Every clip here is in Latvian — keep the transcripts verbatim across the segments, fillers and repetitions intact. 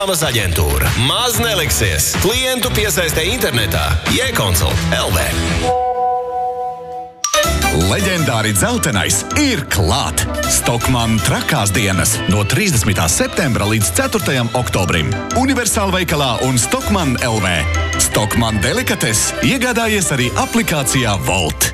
Reklāmas aģentūra. Maz neliksies. Klientu piesaistē internetā. Jēkonsult L V. Leģendāri dzeltenais ir klāt! Stockmann trakās dienas no trīsdesmitā septembra līdz ceturtajam oktobrim. Universāla veikalā un Stockmann L V. Stockmann delikates iegādājies arī aplikācijā Volt.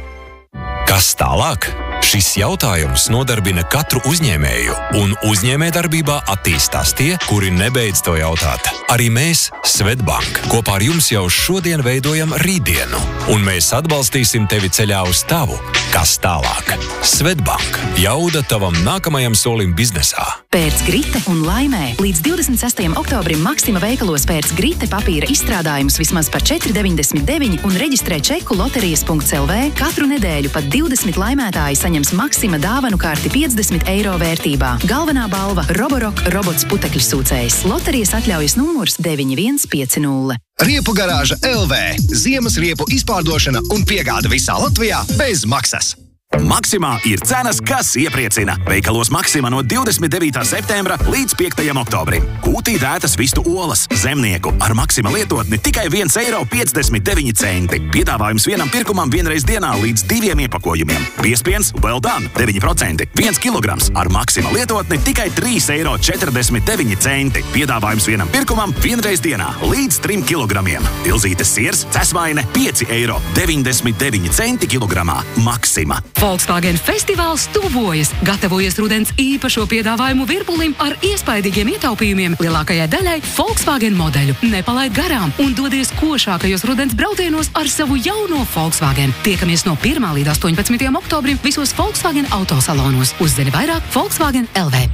Kas tālāk? Šis jautājums nodarbina katru uzņēmēju, un uzņēmējdarbībā attīstās tie, kuri nebeidz to jautāt. Arī mēs, Svetbank, kopā ar jums jau šodien veidojam rītdienu, un mēs atbalstīsim tevi ceļā uz tavu. Kas tālāk? Svetbank. Jauda tavam nākamajam solim biznesā. Pērc Grite un laimē. Līdz divdesmit sestajam oktobrim Maksima veikalos pērc Grite papīra izstrādājumus vismaz par četri deviņdesmit deviņi un reģistrē čeku loterijas punkts L V. Katru nedēļu pat divdesmit laimētāji saņems Maksima dāvanu karti piecdesmit eiro vērtībā. Galvenā balva – Roborock robots putekļu sūcējs. Loterijas atļaujas numurs deviņi viens pieci nulle. Riepu garāža L V. Ziemas riepu izpārdošana un piegāde visā Latvijā bez maksas. Maksimā ir cenas, kas iepriecina. Veikalos Maksimā no divdesmit devītā septembra līdz piektajam oktobrim. Kūtī dētas vistu olas, zemnieku ar Maksimā lietotni tikai viens eiro piecdesmit deviņi centi. Piedāvājums vienam pirkumam vienreiz dienā līdz diviem iepakojumiem. Piespiens Well Done deviņi procenti. viens kilograms ar Maksimā lietotni tikai trīs eiro četrdesmit deviņi centi. Piedāvājums vienam pirkumam vienreiz dienā līdz trim kilogramiem. Tilzītes siers, cesvaine pieci eiro deviņdesmit deviņi centi kilogramā. Maksimā. Volkswagen festivāls tuvojas. Gatavojas rudens īpašo piedāvājumu virpulim ar iespaidīgiem ietaupījumiem lielākajai daļai Volkswagen modeļu. Nepalaid garām un dodies košākajos rudens braucienos ar savu jauno Volkswagen. Tiekamies no pirmā līdz astoņpadsmitajam oktobrim visos Volkswagen autosalonos. Uzzini vairāk Volkswagen L V.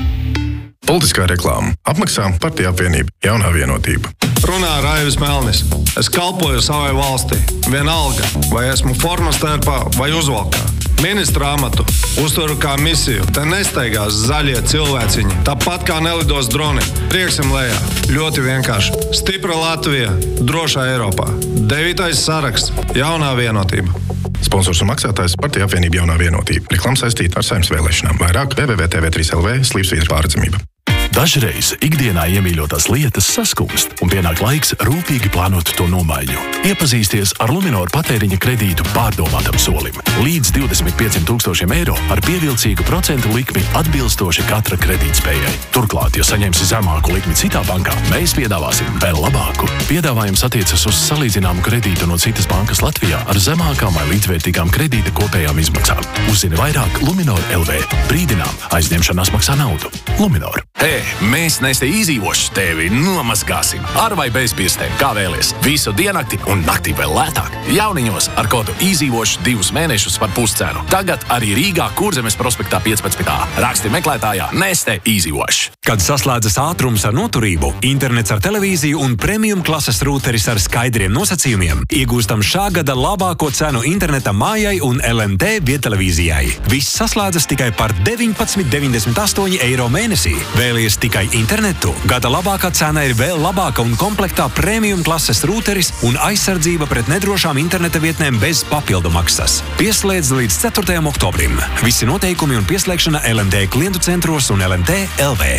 Politiskā reklāma. Apmaksā Partija apvienība. Jaunā vienotība. Runā Raivis Melnis. Es kalpoju savai valstī. Vienalga, vai esmu formas tērpā vai uzvalkā. Ministra amatu uzturu kā misiju. Te nesteigās zaļie cilvēciņi. Tāpat kā nelidos droni. Prieksim lejā. Ļoti vienkārši. Stipra Latvija. Drošā Eiropā. Devītais saraksts. Jaunā vienotība. Sponsors un maksātājs Partija apvienība Jaunā vienotība. Reklāma saistīta ar Saeimas vēlēšanām. Vairāk w w w punkt t v trīs l v slīpsvītra pārredzamība. Dažreiz ikdienā iemīļotās lietas saskumst, un pienāk laiks rūpīgi plānot to nomaiņu. Iepazīsties ar Luminor patēriņa kredītu pārdomātam solim. Līdz divdesmit pieciem tūkstošiem eiro ar pievilcīgu procentu likmi atbilstoši katra kredītspējai. Turklāt, ja saņemsi zemāku likmi citā bankā, mēs piedāvāsim vēl labāku. Piedāvājums attiecas uz salīdzināmu kredītu no citas bankas Latvijā ar zemākām vai līdzvērtīgām kredīta kopējām izmaksām. Uzzini vairāk Luminor L V. Brīdinām, aizņemšanās maksā naudu. Luminor. Hei, mēs Neste Easy-Wash tevi nomazgāsim. Ar vai bez pirkstiem, kā vēlies. Visu diennakti un naktī vēl lētāk. Jauniņos ar kodu Easy-Wash divus mēnešus par puscenu. Tagad arī Rīgā Kurzemes prospektā piecpadsmit A. Raksti meklētājā Neste Easy-Wash. Kad saslēdzas ātrums ar noturību, internets ar televīziju un premium klases rūteris ar skaidriem nosacījumiem, iegūstam šā gada labāko cenu interneta mājai un L M T viedtelevīzijai. Viss saslēdzas tikai par deviņpadsmit deviņdesmit astoņi eiro mēnesī. Vēlies tikai internetu? Gada labākā cena ir vēl labāka un komplektā premium klases rūteris un aizsardzība pret nedrošām interneta vietnēm bez papildu maksas. Pieslēdz līdz ceturtajam oktobrim. Visi noteikumi un pieslēgšana L M T klientu centros un L M T L V.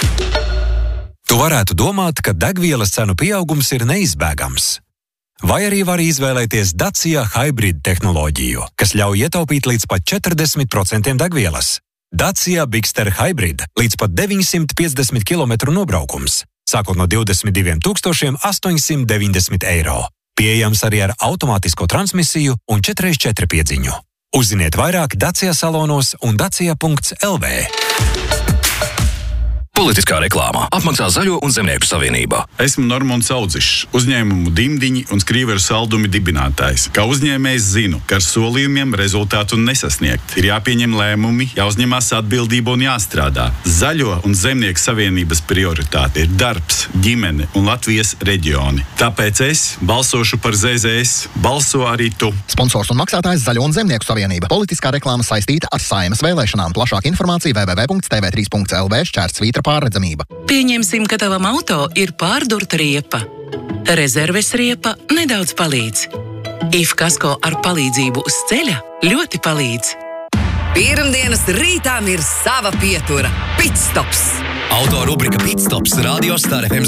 Tu varētu domāt, ka degvielas cenu pieaugums ir neizbēgams. Vai arī var izvēlēties Dacia Hybrid tehnoloģiju, kas ļauj ietaupīt līdz pat četrdesmit procentiem degvielas. Dacia Bigster Hybrid līdz pat deviņsimt piecdesmit kilometru nobraukums, sākot no divdesmit diviem tūkstošiem astoņsimt deviņdesmit eiro. Pieejams arī ar automātisko transmisiju un četri četri piedziņu. Uzziniet vairāk Dacia salonos un dacia punkts L V. Politiskā reklāmā apmaksā Zaļo un Zemnieku savienībā. Esmu Normons Audzišs, uzņēmumu Dimdiņi un Skrīveru saldumi dibinātājs. Kā uzņēmējs zinu, ka ar solījumiem rezultātu nesasniegt. Ir jāpieņem lēmumi, jāuzņemās atbildība un jāstrādā. Zaļo un Zemnieku savienības prioritāte ir darbs, ģimene un Latvijas reģioni. Tāpēc es balsošu par Z Z S. Balso arī tu. Sponsors un maksātājs Zaļo un Zemnieku savienība. Politiskā reklāma saistīta ar Saeimas vēlēšanām. Plašāka informācija w w w punkts t v trīs punkts l v šķērsvītra pārredzamība. Pieņemsim, ka tavam auto ir pārdurta riepa. Rezerves riepa nedaudz palīdz. I F kasko ar palīdzību uz ceļa ļoti palīdz. Pirmdienas rītām ir sava pietura – pitstops. Auto rubrika Pitstops Radio Star F M